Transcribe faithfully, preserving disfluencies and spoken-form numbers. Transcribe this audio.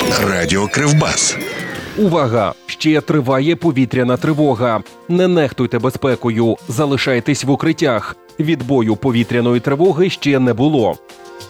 Радіо Кривбас. Увага! Ще триває повітряна тривога. Не нехтуйте безпекою, залишайтесь в укриттях. Відбою повітряної тривоги ще не було.